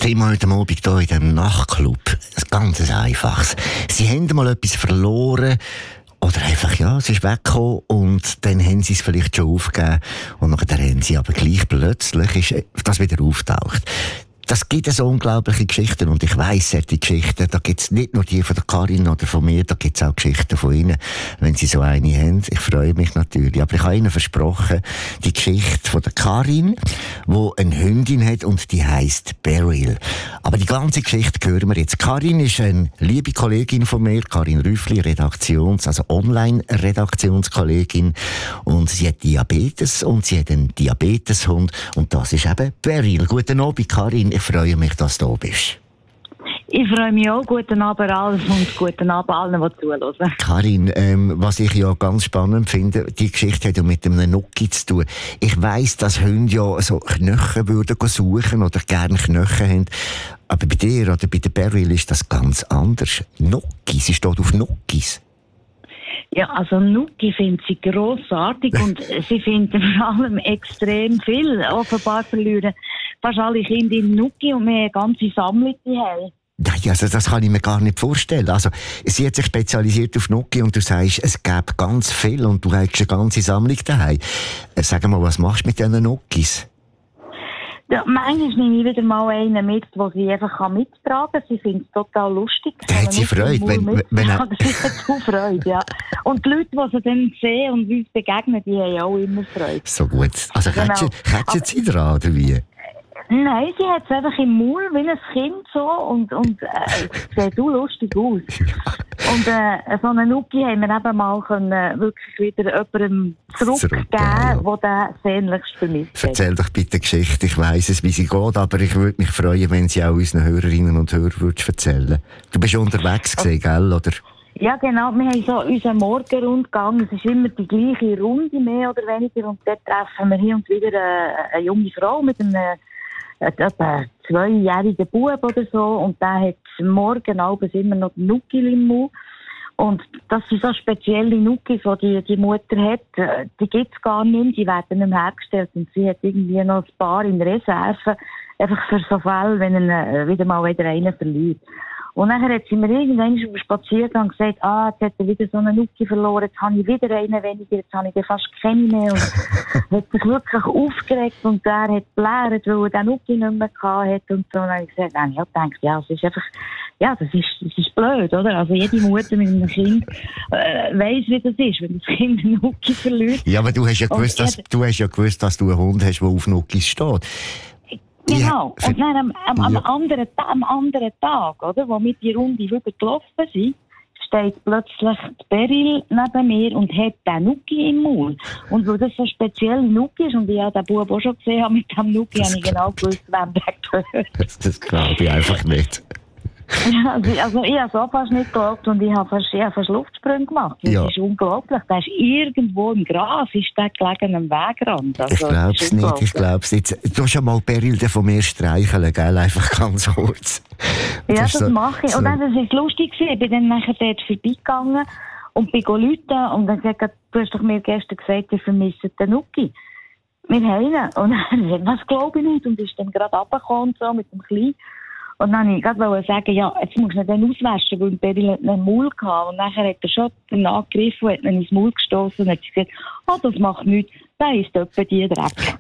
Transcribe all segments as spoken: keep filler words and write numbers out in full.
Thema heute Abend hier in diesem Nachtclub. Ein ganz einfaches. Sie haben mal etwas verloren. Oder einfach, ja, es ist weggekommen und dann haben sie es vielleicht schon aufgegeben und nachher haben sie aber gleich plötzlich ist das wieder auftaucht. Das gibt so unglaubliche Geschichten und ich weiss, die Geschichten, da gibt es nicht nur die von der Karin oder von mir, da gibt es auch Geschichten von Ihnen, wenn Sie so eine haben. Ich freue mich natürlich, aber ich habe Ihnen versprochen, die Geschichte von der Karin, die eine Hündin hat und die heisst Beryl. Aber die ganze Geschichte hören wir jetzt. Karin ist eine liebe Kollegin von mir, Karin Rüffli, Redaktions-, also Online-Redaktionskollegin und sie hat Diabetes und sie hat einen Diabeteshund und das ist eben Beryl. Guten Abend, Karin. Ich freue mich, dass du da bist. Ich freue mich auch. Guten Abend allen und guten Abend allen, die zuhören. Karin, ähm, was ich ja ganz spannend finde, die Geschichte hat ja mit einem Nucki zu tun. Ich weiss, dass Hunde ja so Knochen würden suchen oder gerne Knochen haben. Aber bei dir oder bei der Beryl ist das ganz anders. Nucki, sie steht auf Nuckis. Ja, also Nucki findet sie grossartig und sie finden vor allem extrem viel. Offenbar verlieren fast alle Kinder in Nucki und wir haben eine ganze Sammlung daheim. Nein, also das kann ich mir gar nicht vorstellen. Also, sie hat sich spezialisiert auf Nucki und du sagst, es gäbe ganz viel und du hast eine ganze Sammlung daheim. Sag mal, was machst du mit diesen Nuckis? Ja, manchmal nehme ich wieder mal einen mit, den sie einfach mittragen kann. Sie findet es total lustig. Da hat sie Freude. Wenn, wenn ja, sie hat so Freude, ja. Und die Leute, die sie dann sehen und uns begegnen, die haben auch immer Freude. So gut. Also, genau. Kätschen sie dran, oder wie? Nein, sie hat es einfach im Maul, wie ein Kind so, und, und äh, es sieht auch lustig aus. Und äh, so einen Nucki haben wir eben mal können, äh, wirklich wieder jemandem zurückgeben, der ja. den sehnlichst vermisst hat. Erzähl doch bitte Geschichte, ich weiss es, wie sie geht, aber ich würde mich freuen, wenn sie auch unseren Hörerinnen und Hörern würdest erzählen. Du bist unterwegs gewesen, gell, oder? Ja, genau. Wir haben so unseren Morgenrundgang. Es ist immer die gleiche Runde, mehr oder weniger. Und dort treffen wir hier und wieder eine, eine junge Frau mit einem etwa zweijährigen Bub oder so. Und der hat morgen abends immer noch den Nucki im Mund. Und das sind so spezielle Nuckis, die die Mutter hat. Die gibt es gar nicht. Die werden nicht mehr hergestellt. Und sie hat irgendwie noch ein paar in Reserve. Einfach für so Fälle, wenn er wieder mal wieder einen verliert. Und nachher hat sie mir irgendwann über Spaziergang gesagt, ah, jetzt hat er wieder so einen Nucki verloren, jetzt habe ich wieder einen weniger, jetzt habe ich den fast keine mehr. Und hat sich wirklich aufgeregt und der hat geblärt, weil er den Nucki nicht mehr hatte. Und so. Und dann habe ich gesagt, ja, ich gedacht, ja, es ist einfach, ja, das ist, das ist blöd, oder? Also jede Mutter mit einem Kind äh, weiss, wie das ist, wenn das Kind einen Nucki verliert. Ja, aber du hast ja gewusst, dass, du hast ja gewusst, dass du einen Hund hast, der auf Nuckis steht. Genau. Ja, und dann am, am, am, ja. anderen, am anderen Tag, oder, wo wir die Runde wieder gelaufen sind, steht plötzlich die Beryl neben mir und hat den Nucki im Maul. Und weil das so speziell Nucki ist und ich ja den Bub auch schon gesehen habe mit dem Nucki, habe ich genau gewusst, wem der gehört. Das, das glaube ich einfach nicht. Ja, also, also ich habe es auch fast nicht geglaubt und ich habe fast, ich habe fast Luftsprünge gemacht. Das ja. ist unglaublich. Der ist irgendwo im Gras, ist der gelegen am Wegrand. Also, ich glaube es nicht, ich glaube es nicht. Du hast ja mal Beryl von mir streicheln, gell? Einfach ganz kurz. Ja, das, das so, mache ich. Und dann war es lustig, ich bin dann nachher dort vorbeigegangen und bin rufen und dann gesagt, du hast doch mir gestern gesagt, ich vermisse den Nucki. Wir haben ihn. Und dann gesagt, das glaube ich nicht. Und ist dann gerade runtergekommen so mit dem Kleinen. Und dann wollte ich gerade sagen, ja, jetzt musst du ihn dann auswaschen, weil Beryl hat einen Maul gehabt. Und nachher hat er schon den angegriffen, hat ihn ins Maul gestoßen und hat gesagt, oh, das macht nichts, da ist etwa die Dreck.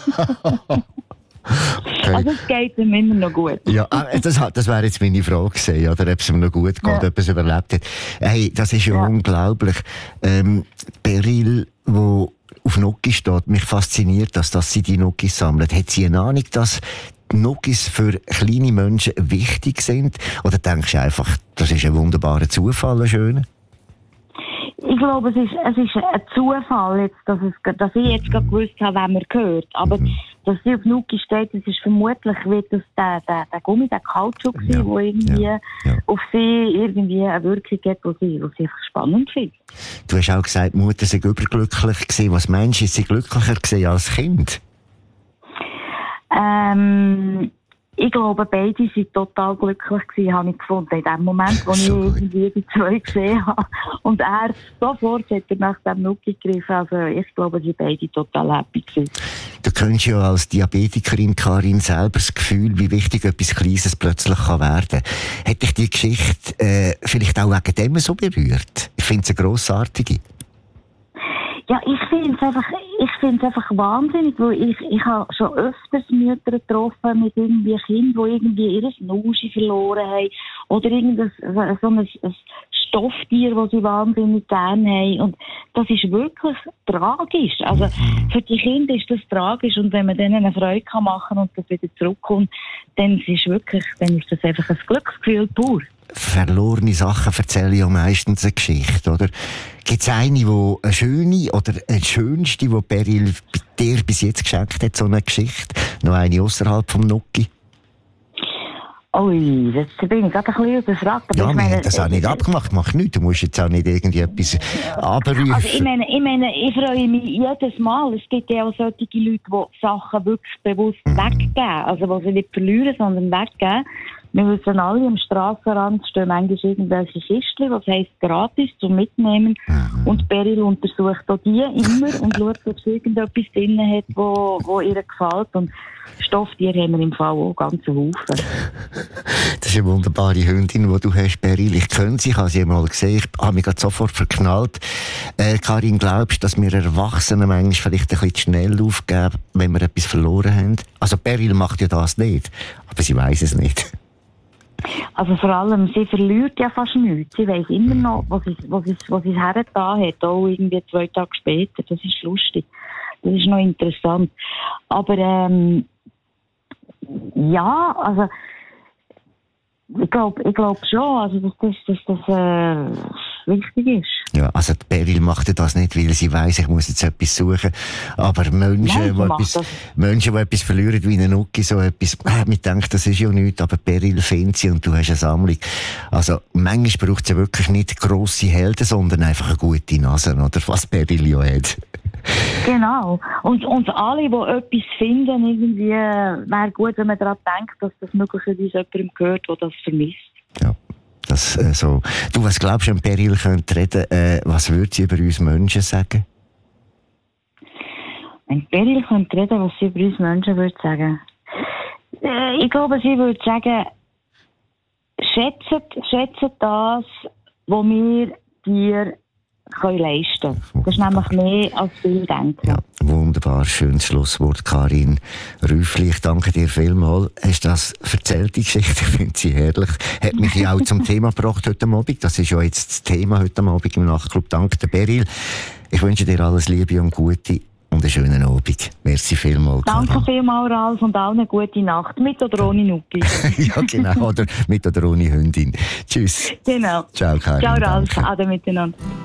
Okay. Also es geht ihm immer noch gut. Ja, das, das wäre jetzt meine Frage gewesen, oder ob es ihm noch gut geht, ja. ob er es überlebt hat. Hey, das ist ja, ja. unglaublich. Ähm, Beryl, die auf Nucki steht, mich fasziniert, dass, dass sie die Nuckis sammelt. Hat sie eine Ahnung, dass Nuckis für kleine Menschen wichtig sind? Oder denkst du einfach, das ist ein wunderbarer Zufall, ein schöner? Ich glaube, es ist, es ist ein Zufall, jetzt, dass, es, dass ich jetzt gerade gewusst habe, wem er gehört. Aber mhm. dass sie auf Nucki steht, das ist vermutlich wird das der, der, der Gummi, der Kautschuk, ja. der irgendwie ja. Ja. auf sie irgendwie eine Wirkung hat, die sie, sie einfach spannend findet. Du hast auch gesagt, die Mutter sei überglücklich gewesen. Was meinst du, ist sie glücklicher gewesen als Kind? Ähm, ich glaube, beide waren total glücklich gewesen, habe ich gefunden. In dem Moment, wo so ich irgendwie die zwei gesehen habe. Und er sofort hat er nach dem Nuki gegriffen. Also ich glaube, die beide total happy gewesen. Du kennst ja als Diabetikerin, Karin, selber das Gefühl, wie wichtig etwas Kleines plötzlich kann werden kann. Hat dich die Geschichte äh, vielleicht auch wegen dem so berührt? Ich finde es eine grossartige. Ja, ich finde es einfach, ich finde es einfach wahnsinnig, weil ich, ich habe schon öfters Mütter getroffen mit irgendwie Kindern, die irgendwie ihre Nuschi verloren haben oder irgendein, so ein, ein Stofftier, das sie wahnsinnig gerne haben. Und das ist wirklich tragisch. Also, für die Kinder ist das tragisch. Und wenn man denen eine Freude machen kann und das wieder zurückkommt, dann ist wirklich, dann ist das einfach ein Glücksgefühl pur. Verlorene Sachen erzählen ja meistens eine Geschichte, oder? Gibt es eine, die eine schöne oder eine schönste, die Beryl dir bis jetzt geschenkt hat, so eine Geschichte? Noch eine außerhalb vom Nuki? Ui, jetzt bin ich gerade ein bisschen überfragt. Ja, wir meine, haben das auch nicht äh, abgemacht, mach nichts. Du musst jetzt auch nicht irgendwie etwas abrufen. Also ich meine, ich meine, ich freue mich jedes Mal. Es gibt ja auch solche Leute, die Sachen wirklich bewusst mhm. weggeben. Also die sie nicht verlieren, sondern weggeben. Wir wissen alle, am Strassenrand stehen manchmal irgendwelche Kistchen, was heisst gratis zum Mitnehmen. Mhm. Und Beryl untersucht auch die immer und schaut, ob sie irgendetwas drin hat, wo, wo ihr gefällt. Und Stofftiere haben wir im Fall auch ganz Haufen. Das ist eine wunderbare Hündin, die du hast, Beryl. Ich kenne sie, ich habe sie einmal gesehen, ich habe mich gerade sofort verknallt. Äh, Karin, glaubst du, dass wir Erwachsenen manchmal vielleicht ein bisschen zu schnell aufgeben, wenn wir etwas verloren haben? Also Beryl macht ja das nicht, aber sie weiss es nicht. Also vor allem, sie verliert ja fast nichts. Sie weiss immer noch, was sie, was sie, was sie hergetan hat, auch irgendwie zwei Tage später. Das ist lustig. Das ist noch interessant. Aber ähm, ja, also ich glaube ich glaub schon, also, dass das, dass das äh, wichtig ist. Ja, also die Beryl macht ja das nicht, weil sie weiss, ich muss jetzt etwas suchen. Aber Menschen, Nein, die, etwas, Menschen die etwas verlieren, wie eine Nuki, so etwas, äh, man denkt, das ist ja nichts, aber Beryl findet sie und du hast eine Sammlung. Also manchmal braucht es ja wirklich nicht grosse Helden, sondern einfach eine gute Nase, oder was Beryl ja hat. Genau. Und, und alle, die etwas finden, irgendwie, wäre gut, wenn man daran denkt, dass das möglicherweise jemandem gehört, der das vermisst. Ja, das, äh, so. Du, was glaubst du, wenn Beryl könnte reden, äh, was würde sie über uns Menschen sagen? Wenn Beryl könnte reden, was sie über uns Menschen würde sagen? Äh, ich glaube, sie würde sagen, schätzt, schätzt das, was wir dir können leisten. Das ist nämlich mehr als viel denken. Ja, wunderbar, schönes Schlusswort, Karin Rüffli. Ich danke dir vielmals. Hast du das erzählt, die Geschichte? Ich finde sie herrlich. Hat mich ja auch zum Thema gebracht heute Abend. Das ist ja jetzt das Thema heute Abend im Nachtclub. Danke dir, Beryl. Ich wünsche dir alles Liebe und Gute und einen schönen Abend. Merci vielmals. Danke vielmals, Ralf, und auch eine gute Nacht. Mit oder ohne Nuki. Ja, genau. Oder mit oder ohne Hündin. Tschüss. Genau. Ciao, Karin. Ciao, Ralf. Ade miteinander.